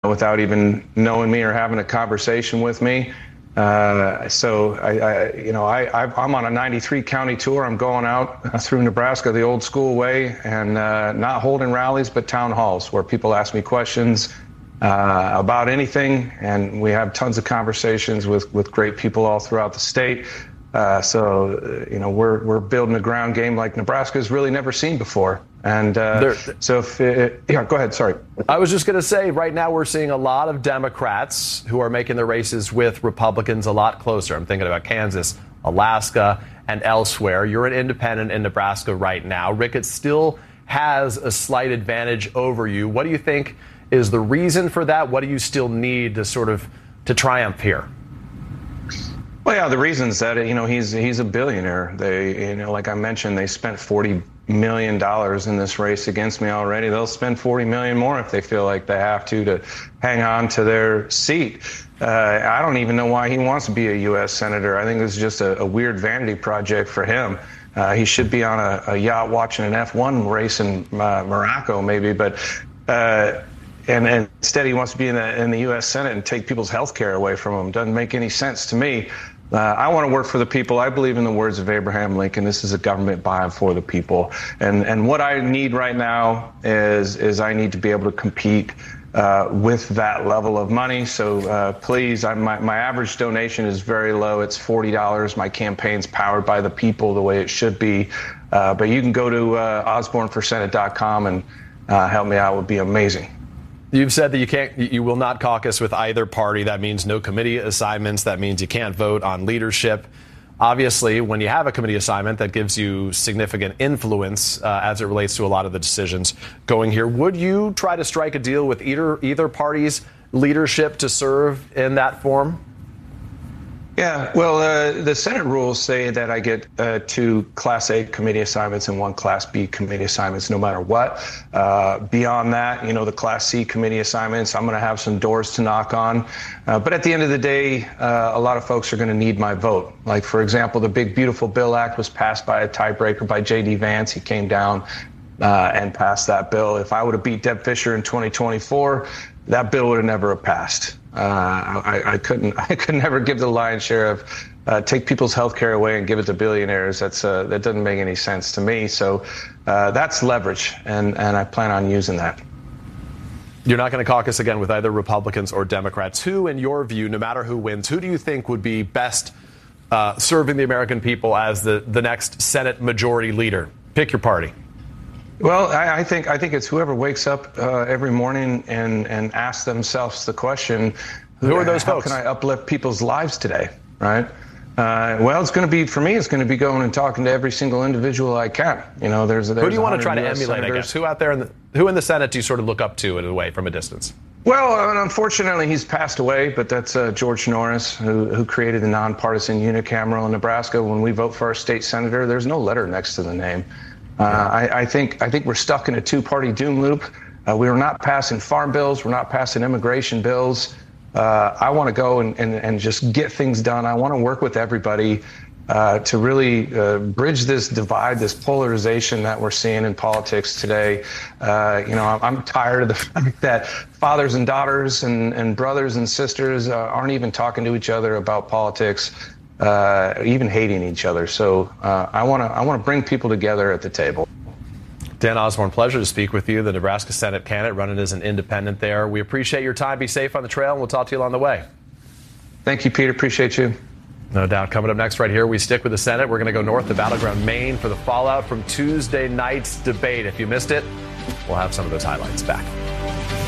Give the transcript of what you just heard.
without even knowing me or having a conversation with me. So I'm on a 93 county tour. I'm going out through Nebraska the old school way, and not holding rallies, but town halls where people ask me questions about anything, and we have tons of conversations with great people all throughout the state. We're building a ground game like Nebraska's really never seen before. And go ahead. Sorry. I was just going to say, right now we're seeing a lot of Democrats who are making their races with Republicans a lot closer. I'm thinking about Kansas, Alaska, and elsewhere. You're an independent in Nebraska right now. Ricketts still has a slight advantage over you. What do you think is the reason for that? What do you still need to triumph here? Well, yeah, the reason's that he's a billionaire. They, like I mentioned, they spent $40 million in this race against me already. They'll spend $40 million more if they feel like they have to hang on to their seat. I don't even know why he wants to be a U.S. senator. I think this is just a weird vanity project for him. He should be on a yacht watching an F1 race in Morocco, maybe, but. And instead, he wants to be in the U.S. Senate and take people's health care away from them. Doesn't make any sense to me. I want to work for the people. I believe in the words of Abraham Lincoln. This is a government by and for the people. And what I need right now is I need to be able to compete with that level of money. So please, my average donation is very low. It's $40. My campaign's powered by the people the way it should be. But you can go to osborneforsenate.com and help me out. It would be amazing. You've said that you will not caucus with either party. That means no committee assignments. That means you can't vote on leadership. Obviously, when you have a committee assignment, that gives you significant influence as it relates to a lot of the decisions going here. Would you try to strike a deal with either party's leadership to serve in that form? Yeah, well, the Senate rules say that I get 2 Class A committee assignments and 1 Class B committee assignments, no matter what. Beyond that, the Class C committee assignments, I'm going to have some doors to knock on. But at the end of the day, a lot of folks are going to need my vote. Like, for example, the Big Beautiful Bill Act was passed by a tiebreaker by J.D. Vance. He came down and passed that bill. If I would have beat Deb Fischer in 2024, that bill would have never passed. I could never give the lion's share of take people's health care away and give it to billionaires. That doesn't make any sense to me. So that's leverage, and I plan on using that. You're not going to caucus again with either Republicans or Democrats. Who, in your view, no matter who wins, who do you think would be best serving the American people as the next Senate majority leader? Pick your party. Well, I think it's whoever wakes up every morning and asks themselves the question, who are those folks? How can I uplift people's lives today, right? Well, it's going to be, for me, it's going to be going and talking to every single individual I can. There's who do you want to try to emulate, I guess? Who out there, who in the Senate do you sort of look up to in a way from a distance? Well, unfortunately, he's passed away, but that's George Norris, who created the nonpartisan unicameral in Nebraska. When we vote for our state senator, there's no letter next to the name. I think we're stuck in a 2-party doom loop. We are not passing farm bills. We're not passing immigration bills. I want to go and just get things done. I want to work with everybody to really bridge this divide, this polarization that we're seeing in politics today. I'm tired of the fact that fathers and daughters and brothers and sisters aren't even talking to each other about politics. Even hating each other. So I want to bring people together at the table. Dan Osborne, pleasure to speak with you, the Nebraska Senate candidate running as an independent there. We appreciate your time. Be safe on the trail, and we'll talk to you along the way. Thank you, Peter. Appreciate you. No doubt. Coming up next right here, we stick with the Senate. We're going to go north to Battleground, Maine for the fallout from Tuesday night's debate. If you missed it, we'll have some of those highlights back.